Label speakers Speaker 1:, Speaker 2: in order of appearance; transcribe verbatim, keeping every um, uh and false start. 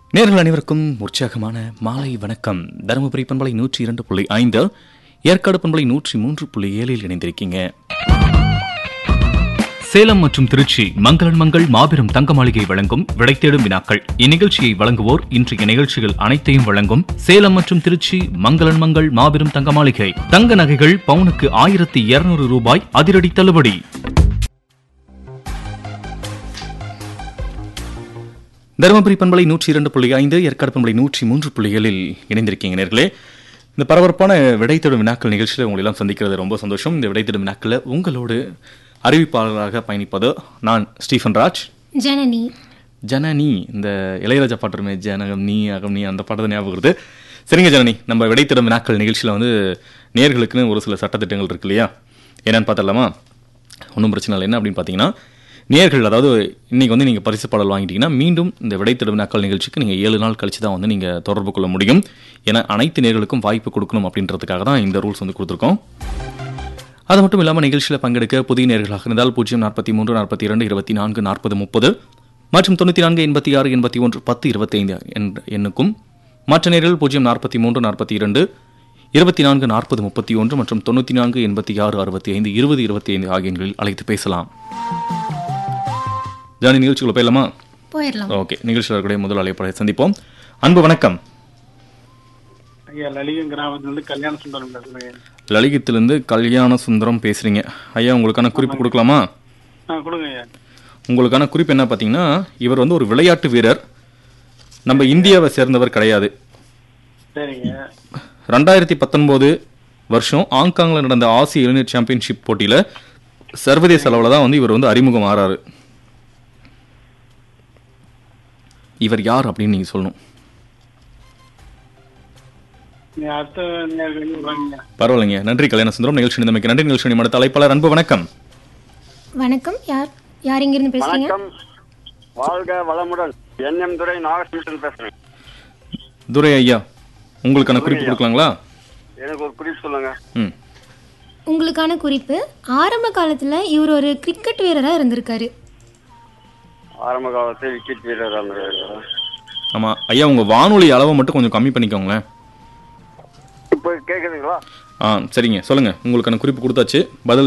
Speaker 1: நேயர்கள் அனைவருக்கும் உற்சாகமான மாலை வணக்கம். தருமபுரி பண்பலை நூற்றி இரண்டு புள்ளி ஐந்து, ஏற்காடு பண்பலை நூற்றி மூன்று புள்ளி ஏழில் இணைந்திருக்கீங்க. சேலம் மற்றும் திருச்சி மங்களன் மங்கள் மாபெரும் தங்க மாளிகை வழங்கும் விடைத்தேடும் வினாக்கள். இந்நிகழ்ச்சியை வழங்குவோர் இன்றைய நிகழ்ச்சிகள் அனைத்தையும் வழங்கும் சேலம் மற்றும் திருச்சி மங்களன் மங்கள் மாபெரும் தங்க மாளிகை. தங்க நகைகள் பவுனுக்கு ஆயிரத்தி இருநூறு ரூபாய் அதிரடி தள்ளுபடி. தருமபுரி பண்பலை நூற்றி இரண்டு புள்ளி ஐந்து, ஏற்காடு பண்பலை நூற்றி மூன்று புள்ளி ஏழில் இணைந்திருக்கீங்க நேர்களே. இந்த பரபரப்பான விடைத்தேடும் வினாக்கள் நிகழ்ச்சியில் உங்களெல்லாம் சந்திக்கிறது ரொம்ப சந்தோஷம். இந்த விடைத்தேடும் வினாக்களில் உங்களோடு அறிவிப்பாளராக பயணிப்பது நான் ஸ்டீஃபன் ராஜ்.
Speaker 2: ஜனனி
Speaker 1: ஜனனி இந்த இளையராஜா பாட்டுமே ஜனகம் நீ அகம் நீ அந்த பாட்டை ஞாபகம் வருது. சரிங்க ஜனனி, நம்ம விடைத்தேடும் வினாக்கள் நிகழ்ச்சியில் வந்து நேர்களுக்குன்னு ஒரு சில சட்டத்திட்டங்கள் இருக்கு இல்லையா, என்னன்னு பார்த்தலாமா? ஒன்றும் பிரச்சனை இல்லை. என்ன அப்படின்னு பார்த்தீங்கன்னா, நேர்கள் அதாவது இன்றைக்கி வந்து நீங்கள் பரிசு பாடல் வாங்கிட்டீங்கன்னா மீண்டும் இந்த விடைத்தேடும் வினாக்கள் நிகழ்ச்சிக்கு நீங்கள் ஏழு நாள் கழிச்சு தான் வந்து நீங்கள் தொடர்பு கொள்ள முடியும். ஏன்னா அனைத்து நேர்களுக்கும் வாய்ப்பு கொடுக்கணும் அப்படின்றதுக்காக தான் இந்த ரூல்ஸ் வந்து கொடுத்துருக்கோம். அது மட்டும் இல்லாமல் நிகழ்ச்சியில் பங்கெடுக்க புதிய நேர்களாக இருந்தால் பூஜ்ஜியம் நாற்பத்தி மூன்று நாற்பத்தி இரண்டு இருபத்தி நான்கு நாற்பது முப்பது மற்றும் தொண்ணூற்றி நான்கு எண்பத்தி ஆறு எண்பத்தி ஒன்று பத்து இருபத்தி ஐந்து என்ற எண்ணுக்கும், மற்ற நேர்கள் பூஜ்ஜியம் நாற்பத்தி மூன்று நாற்பத்தி இரண்டு இருபத்தி நான்கு நாற்பது முப்பத்தி ஒன்று மற்றும் தொண்ணூற்றி நான்கு எண்பத்தி ஆறு அறுபத்தி ஐந்து இருபது இருபத்தி ஐந்து ஆகிய எண்களில் அழைத்து பேசலாம். ஜானி, நிகழ்ச்சிக்குள்ள போயிடலாமா?
Speaker 2: போயிடலாம்.
Speaker 1: ஓகே, நிகழ்ச்சியில் இருக்கக்கூடிய முதல் அழைப்பாளரை சந்திப்போம். அன்பு வணக்கம்.
Speaker 3: ஐயா, லலிகம் கிராமத்திலிருந்து கல்யாண சுந்தரம் பேசுறேன்.
Speaker 1: லலிகத்திலிருந்து கல்யாண சுந்தரம் பேசுறீங்க. ஐயா, உங்களுக்கான குறிப்பு கொடுக்கலாமா?
Speaker 3: ஆ, கொடுங்க ஐயா.
Speaker 1: உங்களுக்கான குறிப்பு என்ன பார்த்தீங்கன்னா, இவர் வந்து ஒரு விளையாட்டு வீரர், நம்ம இந்தியாவை சேர்ந்தவர் கிடையாது.
Speaker 3: சரிங்க.
Speaker 1: ரெண்டாயிரத்தி பத்தொன்பது வருஷம் ஹாங்காங்கில் நடந்த ஆசிய இளைஞர் சாம்பியன்ஷிப் போட்டியில் சர்வதேச அளவில் தான் வந்து இவர் வந்து அறிமுகம் ஆறாரு. இவர் யார் அப்படின்னு நீங்க சொல்லணும். பரவாயில்லைங்க, நன்றி கல்யாண சுந்தரம். நிகழ்ச்சி நிலைமைக்கு நன்றி. நிகழ்ச்சி மடுத்த அழைப்பாளர் அன்பு வணக்கம்.
Speaker 2: வணக்கம். யார் யார் இங்க இருந்து பேசுறீங்க?
Speaker 4: வணக்கம், வாழ்க வளமுடன். என் எம் துரை நாகஸ்மிதன் பேசுறேன்.
Speaker 1: துரை ஐயா, உங்களுக்கான குறிப்பு கொடுக்கலாங்களா?
Speaker 4: எனக்கு ஒரு குறிப்பு சொல்லுங்க.
Speaker 1: ம்
Speaker 2: உங்களுக்கான குறிப்பு, ஆரம்ப காலத்துல இவர் ஒரு கிரிக்கெட் வீரரா இருந்திருக்காரு.
Speaker 4: ஆரம்ப காலத்தில் விக்கெட் வீரர்.
Speaker 1: ஆமா ஐயா, உங்க வானொலி அளவை மட்டும் கொஞ்சம் கம்மி பண்ணிக்கோங்களேன்.
Speaker 4: இப்போ கேக்குதுங்களா?
Speaker 1: ஆ சரிங்க, சொல்லுங்க. உங்களுக்கான குறிப்பு கொடுத்தாச்சு. பதில்